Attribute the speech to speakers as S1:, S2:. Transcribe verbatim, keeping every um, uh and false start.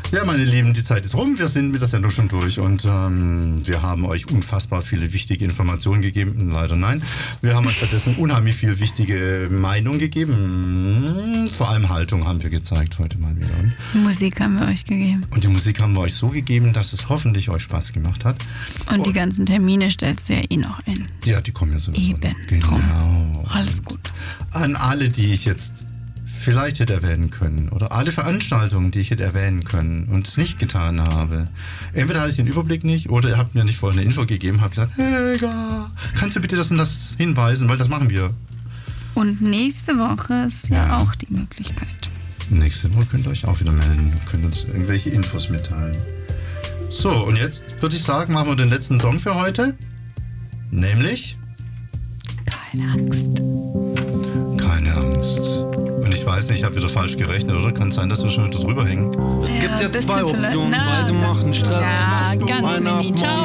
S1: Ja, meine Lieben, die Zeit ist rum. Wir sind mit der Sendung schon durch und ähm, wir haben euch unfassbar viele wichtige Informationen gegeben. Leider nein. Wir haben euch stattdessen unheimlich viel wichtige Meinung gegeben. Vor allem Haltung haben wir gezeigt heute mal wieder. Und
S2: Musik haben wir euch gegeben.
S1: Und die Musik haben wir euch so gegeben, dass es hoffentlich euch Spaß gemacht hat.
S2: Und, und die
S1: oh.
S2: ganzen Termine stellst du ja eh noch ein.
S1: Ja, die kommen ja sowieso.
S2: Eben.
S1: Genau.
S2: Drum. Alles gut.
S1: An alle, die ich jetzt vielleicht hätte erwähnen können oder alle Veranstaltungen, die ich hätte erwähnen können und es nicht getan habe. Entweder hatte ich den Überblick nicht oder ihr habt mir nicht vorher eine Info gegeben, habt gesagt, Helga, kannst du bitte das und das hinweisen, weil das machen wir.
S2: Und nächste Woche ist ja, ja auch die Möglichkeit.
S1: Nächste Woche könnt ihr euch auch wieder melden und könnt uns irgendwelche Infos mitteilen. So, und jetzt würde ich sagen, machen wir den letzten Song für heute. Nämlich?
S2: Keine Angst.
S1: Keine Angst. Und ich weiß nicht, ich habe wieder falsch gerechnet, oder? Kann es sein, dass wir schon wieder drüber hängen?
S3: Es
S2: Ja,
S3: gibt ja
S2: bisschen
S3: zwei
S2: vielleicht-
S3: Optionen,
S2: Na,
S3: beide machen Stress.
S2: Ja,
S3: Macht's gut.
S2: ganz
S3: Einer
S2: mini.
S3: hat
S2: Ciao.